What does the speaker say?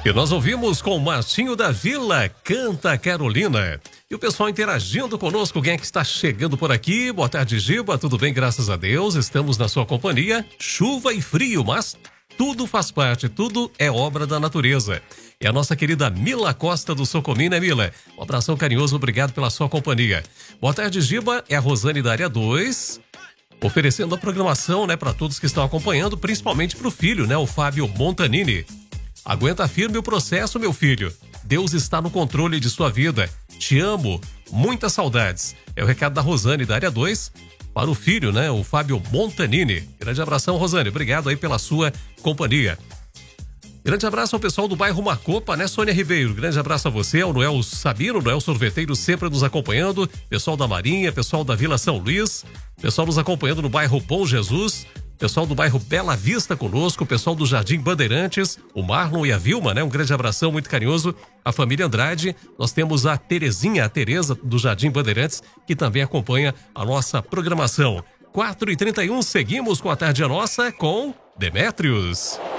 E nós ouvimos com o Martinho da Vila, Canta Carolina. E o pessoal interagindo conosco, quem é que está chegando por aqui? Boa tarde, Giba, tudo bem, graças a Deus, estamos na sua companhia. Chuva e frio, mas tudo faz parte, tudo é obra da natureza. E a nossa querida Mila Costa do Socomim, né, Mila? Um abração carinhoso, obrigado pela sua companhia. Boa tarde, Giba, é a Rosane da área 2. Oferecendo a programação, né, para todos que estão acompanhando, principalmente para o filho, né, o Fábio Montanini. Aguenta firme o processo, meu filho. Deus está no controle de sua vida. Te amo. Muitas saudades. É o recado da Rosane, da área 2, para o filho, né? O Fábio Montanini. Grande abração, Rosane. Obrigado aí pela sua companhia. Grande abraço ao pessoal do bairro Macopa, né, Sônia Ribeiro? Grande abraço a você, ao Noel Sabino, Noel Sorveteiro sempre nos acompanhando. Pessoal da Marinha, pessoal da Vila São Luís. Pessoal nos acompanhando no bairro Bom Jesus. Pessoal do bairro Bela Vista conosco, pessoal do Jardim Bandeirantes, o Marlon e a Vilma, né? Um grande abração muito carinhoso. A família Andrade, nós temos a Terezinha, a Tereza do Jardim Bandeirantes, que também acompanha a nossa programação. 4h31, seguimos com a Tarde Nossa com Demétrios.